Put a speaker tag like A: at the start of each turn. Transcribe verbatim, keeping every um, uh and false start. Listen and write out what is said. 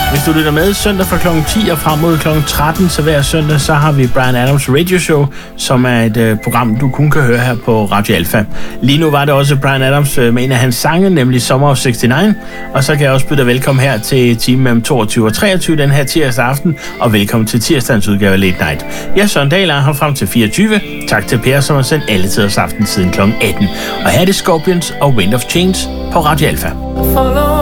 A: Hvis du lytter med søndag fra klokken ti og frem mod klokken tretten, så hver søndag, så har vi Bryan Adams Radio Show, som er et øh, program, du kun kan høre her på Radio Alpha. Lige nu var det også Bryan Adams øh, med en af hans sange, nemlig Summer of seksogtres. Og så kan jeg også byde dig velkommen her til timen mellem toogtyve og treogtyve den her tirsdag aften, og velkommen til tirsdagens udgave af Late Night. Jeg er Søren Dahl, og her frem til fireogtyve. Tak til Per, som har sendt alle tiders aften siden klokken atten. Og her er det Scorpions og Wind of Change på Radio Alpha.